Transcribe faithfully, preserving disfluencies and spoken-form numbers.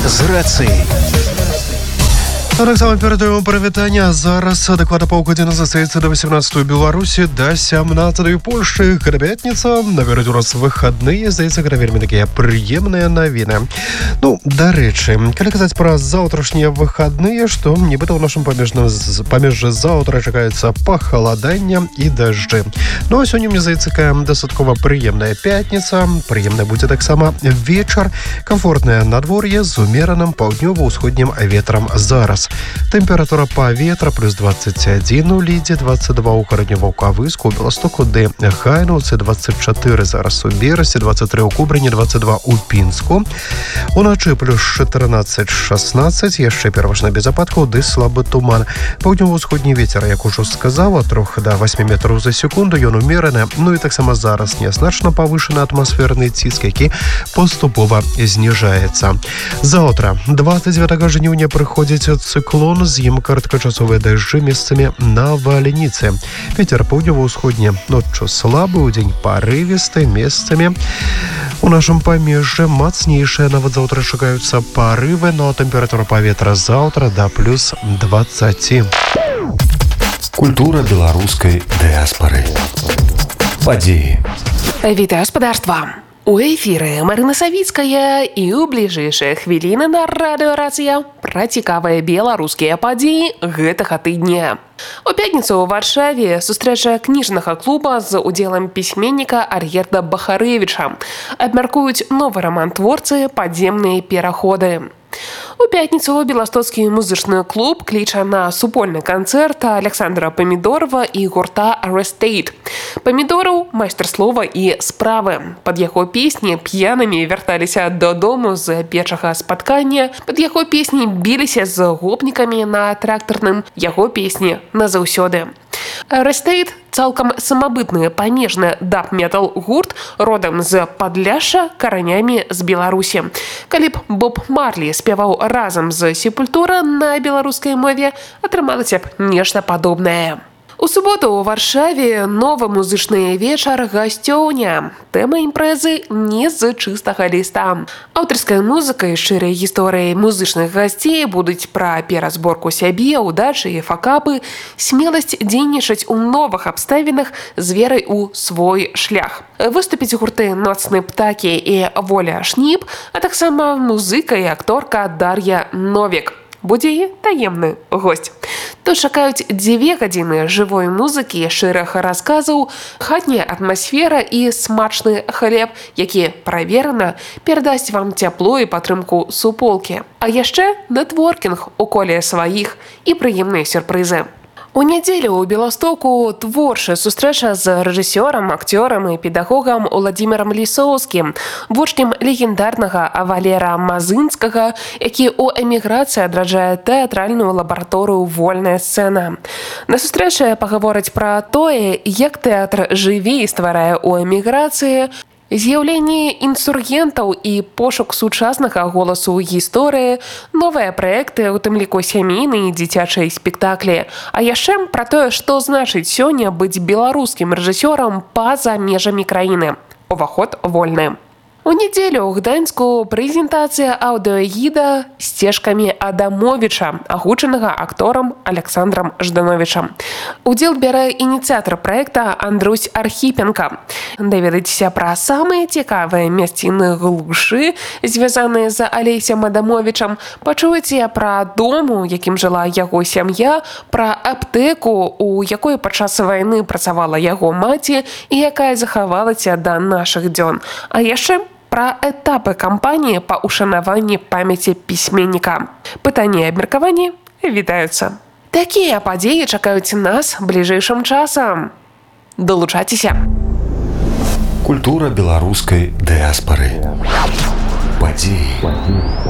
з рацыяй. Таксама перадаем прывітанне. Зараз дакладна паўгодзіны застаецца да восемнадцатай Беларусі, да сямнаццатай Польшчы. Гэта пятніца, наперад у нас выхадныя, здаецца, гэта вельмі такія прыемныя навіны. Ну, дарэчы, калі казаць пра заўтрашнія выхадныя, што нібыта ў нашым памежным памежжы заўтра чакаецца пахаладанне і дажджы. Ну, а сёння, мне здаецца, такая дастаткова прыемная пятніца. Прыемна будзе таксама вечар, камфортнае надвор'е з умераным паўднёва-ўсходнім ветрам зараз. Тэмпература паветра плюс двадцать один у Лідзе, двадцать два у Гараднёва-Ваўкавыску, у Беластоку ды Хайнаўцы, двадцать четыре зараз у Берасці, двадцать три у Кубрыні, двадцать два у Пінску. Уначы плюс чатырнаццаць шаснаццаць, яшчэ пераважна без ападкаў ды слабы туман. Паўднёва-ўсходні вецер, як ужо сказаў, ад трох да восьмі метраў за секунду, ён умераны. Ну і таксама зараз нязначна павышаны атмасферны ціск, які паступова зніжаецца. Заўтра, двадцать девятого жніўня, прыходзіць цыклон, з ім кароткачасовыя дажджы месцамі навальніцы. Вецер паўднёва-ўсходні ноччу слабы, удзень парывісты, месцамі у нашым памежжы мацнейшыя. Нават заўтра чакаюцца парывы, но тэмпература паветра заўтра да плюс двадцать. Культура беларускай дыяспары. Падзеі. Вітаю, спадарства! У эфіры Марына Савіцкая, і ў бліжэйшыя хвіліны на радыёрацыя пра цікавыя беларускія падзеі гэтага тыдня. У пятніцу ў Варшаве сустрэча кніжнага клуба з удзелам пісьменніка Ар'ерда Бахарэвіча. Абмяркуюць новы раман творцы «Падземныя пераходы». У пятніцу беластоцкі музычны клуб кліча на супольны канцэрт Александра Памідорова і гурта Arrestate. Памідораў майстар слова і справы. Пад яго песні п'янымі вярталіся дадому з печага спаткання, пад яго песні біліся з гопнікамі на трактарным, яго песні назаўсёды. Arrestate – цалкам самабытны памежны даб-метал гурт, родам з Падляшша, каранямі з Беларусі. Калі б Боб Марлі спяваў разам з Сепультура на беларускай мове, атрымалася б нешта падобнае. У суботу ў Варшаве новы музычны вечар «Гасцёўня». Тэма імпрэзы не з чыстага ліста. Аўтарская музыка і шчырыя гісторыі музычных гасцей будуць пра перазборку сябе, удачы і факапы, смеласць дзейнічаць у новых абставінах з верай у свой шлях. Выступяць гурты «Ноцны птакі» і «Воля Шніп», а таксама музыка і акторка Дар'я Новік. Будзе і таемны госць. Тут чакаюць дзве гадзіны жывой музыкі, шчырых расказаў, хатняя атмасфера і смачны хлеб, які праверана перадасць вам цяпло і падтрымку суполкі. А яшчэ нетворкінг у коле сваіх і прыемныя сюрпрызы. У нядзелю ў Беластоку творчая сустрэча з рэжысёрам, акцёрам і педагогам Уладзімірам Лісоўскім, вучнем легендарнага Валера Мазынскага, які ў эміграцыі адраджае тэатральную лабараторыю «Вольная сцэна». На сустрэчы пагавораць пра тое, як тэатр жыве і стварае ў эміграцыі, з'яўленне інсургентаў і пошук сучаснага голасу гісторыі, новыя праекты, у тым ліку сямейныя і дзіцячыя спектаклі. А яшчэ пра тое, што значыць сёння быць беларускім рэжысёрам па-за межамі краіны. Уваход вольны. У нядзелю ў Гданьску прэзентацыя аўдыёгіда «Сцежкамі Адамовіча», агучанага акторам Александрам Ждановічам. Удзел бярэ ініцыятар праекта Андрусь Архіпенка. Даведайцеся пра самыя цікавыя мясціны глушы, звязаныя з Алесем Адамовічам. Пачуеце пра дом, у якім жыла яго сям'я, пра аптэку, у якой падчас вайны працавала яго маці і якая захавалася да нашых дзён. А яшчэ пра этапы кампаніі па ушанаванні памяці пісьменніка. Пытанні і абмеркаванні вітаюцца. Такія падзеі чакаюць нас бліжэйшым часам. Далучайцеся. Культура беларускай дыяспары. Падзеі.